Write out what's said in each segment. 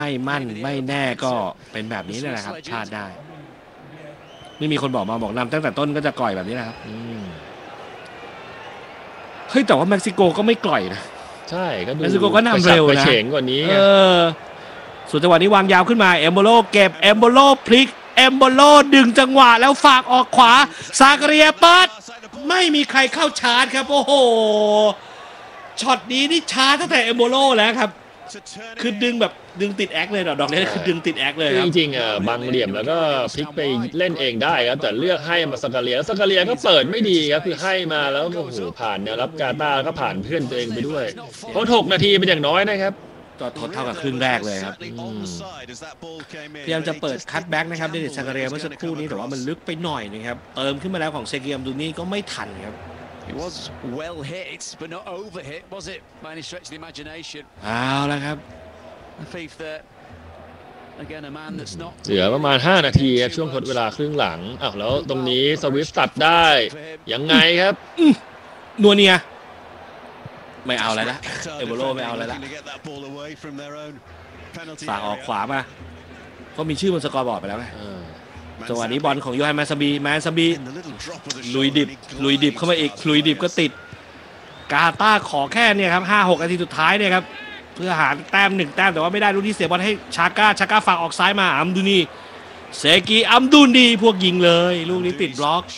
ไม่มั่นไม่แน่ก็เป็นแบบนี้แหละครับพลาดได้ไม่มีคนบอกมาบอกนำตั้งแต่ต้นก็จะก่อยแบบนี้นะครับเฮ้ยแต่ว่าเม็กซิโกก็ไม่ก่อยนะใช่ก็ดูเม็กซิโกก็นำเร็วนะเฉงกว่านี้ส่วนจังหวะนี้วางยาวขึ้นมาเอมโบโลเก็บเอมโบโลพลิกเอมโบโลดึงจังหวะแล้วฝากออกขวาซากเรียเปิดไม่มีใครเข้าชาร์จครับโอ้โหช็อตนี้นี่ชาร์จตั้งแต่เอมโบโลแล้วครับคือดึงแบบดึงติดแอคเลยดอกนี้คือดึงติดแอคเลยครับจริงๆบังเหลี่ยมแล้วก็พลิกไปเล่นเองได้ครับแต่เลือกให้มาซากาเรียก็เปิดไม่ดีครับคือให้มาแล้วโอ้โหผ่านแนวรับกาตาร์ก็ผ่านเพื่อนตัวเองไปด้วยเพราะ6 นาทีเป็นอย่างน้อยนะครับก็ทดเท่ากับครึ่งแรกเลยครับพยายามจะเปิดคัตแบ็กนะครับเดนิสซากาเรียเมื่อสักครู่นี้แต่ว่ามันลึกไปหน่อยนะครับเติมขึ้นมาแล้วของเซกิอัมดูนี่ก็ไม่ทันครับ It was well hit, but not over hit, was it? By any stretch of the imagination. เอาละครับ Afif there. Again, a man that's not. เหลือประมาณ5 นาทีครับช่วงทดเวลาครึ่งหลังแล้วตรงนี้สวิฟตัดได้ยังไงครับนัวเนียไม่เอาอะไรละเอโบโลไม่เอาอะไรละฝากออกขวามาเขามีชื่อบนสกอร์บอร์ดไปแล้วไหมจังหวะนี้บอลของโยฮันแมนซาบีลุยดิบเข้ามาอีกลุยดิบก็ติดกาตาขอแค่เนี่ยครับ5-6 นาทีสุดท้ายเนี่ยครับเพื่อหาแต้ม1 แต้มแต่ว่าไม่ได้ลูกที่เสียบอลให้ชาก้าฝากออกซ้ายมาอัมดูนีเซกีอัมดูนีพวกยิงเลยลูกนี้ติดบล็อก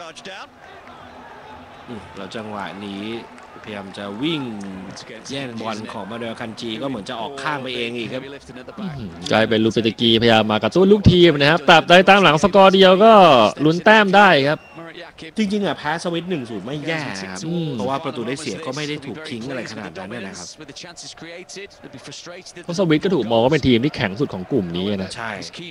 แล้วจังหวะนี้พยายามจะวิ่งแย่งบอลของมาเดลคันจีก็เหมือนจะออกข้างไปเองอีกครับกลายเป็นลูเปตกีพยายามมากระตุ้นลูกทีมนะครับแต่ได้ตามหลังสกอร์เดียวก็ลุ้นแต้มได้ครับจริงๆแพ้สวิต 1-0 ไม่แย่ครับเพราะว่าประตูได้เสียก็ไม่ได้ถูกทิ้งอะไรขนาดนั้นนะครับเพราะสวิตก็ถูกมองว่าเป็นทีมที่แข็งสุดของกลุ่มนี้นะใช่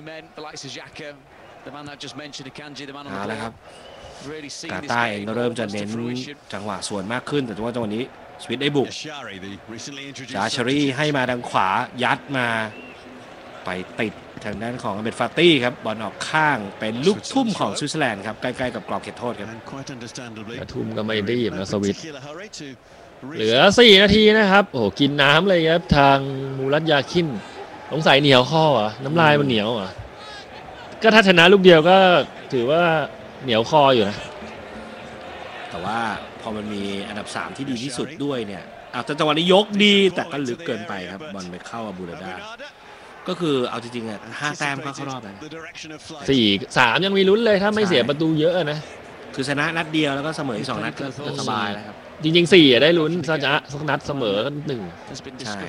แล้วครับกาตาร์เองก็เริ่มจะเน้นจังหวะสวนมากขึ้นแต่ว่าจังหวะนี้สวิตได้บุกจาชารีให้มาทางขวายัดมาไปติดทางด้านของเบตฟาตี้ครับบอลออกข้างเป็นลูกทุ่มของสวิตเซอร์แลนด์ครับใกล้ๆกับกรอบเขตโทษครับทุ่มก็ไม่รีบนะสวิตเหลือ4 นาทีนะครับโอ้กินน้ำเลยครับทางมูรัตยาคินสงสัยเหนียวข้อน้ำลายมันเหนียวก็ถ้าชนะลูกเดียวก็ถือว่าเหนียวคออยู่นะแต่ว่าพอมันมีอันดับ3ที่ดีที่สุดด้วยเนี่ยแต่จังหวะนี้ยกดีแต่ก็ลึกเกินไปครับบอลไปเข้าอาบูดาดาก็คือเอาจริงๆ5 แต้มก็เข้ารอบแล้ว 4-3ยังมีลุ้นเลยถ้าไม่เสียประตูเยอะนะคือชนะนัดเดียวแล้วก็เสมออีก2 นัดก็สบายแล้วครับจริงๆ4ได้ลุ้นชนะสักนัดเสมอ1 ใช่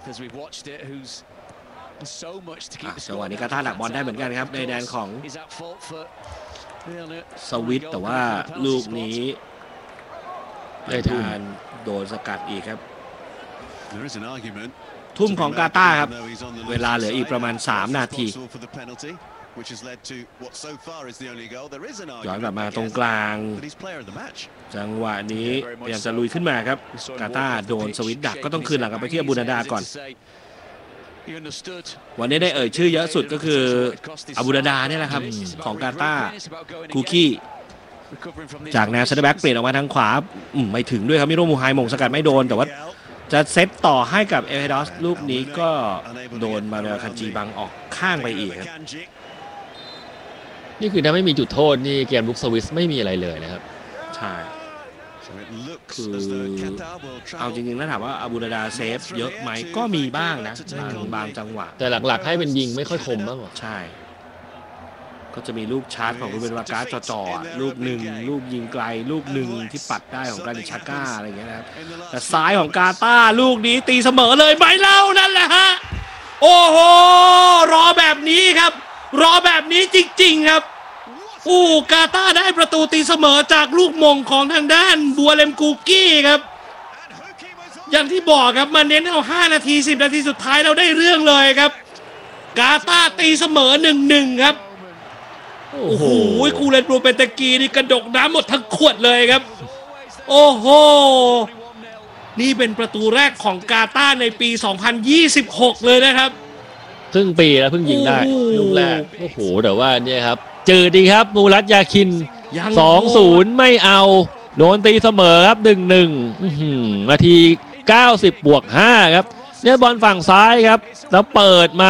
จังหวะนี้กาตาร์ดักบอลได้เหมือนกันครับในแดนของสวิตแต่ว่าลูกนี้ได้ทุ่มโดนสกัดอีกครับทุ่มของกาตาร์ครับเวลาเหลืออีกประมาณ3 นาทีย้อนกลับมาตรงกลางจังหวะนี้พยายามจะลุยขึ้นมาครับกาตาร์โดนสวิตดักก็ต้องคืนหลังกลับไปที่อาบูดาดาก่อนวันนี้ได้เอ่ยชื่อเยอะสุดก็คืออาบูดาดาเนี่ยแหละครับของกาตาร์คูคี้จากแนวเซนเตอร์แบ็กเปลี่ยนออกมาทางขวาไม่ถึงด้วยครับมิโรมูไฮมงสกัดไม่โดนแต่ว่าจะเซตต่อให้กับเอเวดอสลูกนี้ก็โดนมาเรลคันจีบังออกข้างไปอีกครับนี่คือถ้าไม่มีจุดโทษนี่เกมลุกสวิสไม่มีอะไรเลยนะครับใช่คือเอาจริงๆแล้วถามว่าอาบูดาดาเซฟเยอะไหมก็มีบ้างนะบางจังหวะแต่หลักๆให้เป็นยิงไม่ค่อยคมบ้างหรอใช่ก็จะมีลูกชาร์จของรูเบนวาการ์ดจ่อๆลูกหนึ่งลูกยิงไกลลูกหนึ่งที่ปัดได้ของกรานิชาก้าอะไรอย่างเงี้ยนะครับแต่ซ้ายของกาตาร์ลูกนี้ตีเสมอเลยไม่เล่านั่นแหละฮะโอ้โหรอแบบนี้ครับรอแบบนี้จริงๆครับกาตาร์ได้ประตูตีเสมอจากลูกมงของทางด้านบัวเลมกูกี้ครับอย่างที่บอกครับมาเน้นเอา5 นาที10 นาทีสุดท้ายเราได้เรื่องเลยครับกาตาร์ตีเสมอ 1-1 ครับโอ้โหคูเลนบลูเปนตะกีนี่กระดกน้ำหมดทั้งขวดเลยครับโอ้โหนี่เป็นประตูแรกของกาตาร์ในปี2026เลยนะครับครึ่งปีแล้วเพิ่งยิงได้ลูกแรกโอ้โหแต่ว่าเนี่ยครับเจอดีครับมูรัตยาคิน 2-0 ไม่เอาโดนตีเสมอครับ 1-1 นาที90+5ครับเนี่ยบอลฝั่งซ้ายครับแล้วเปิดมา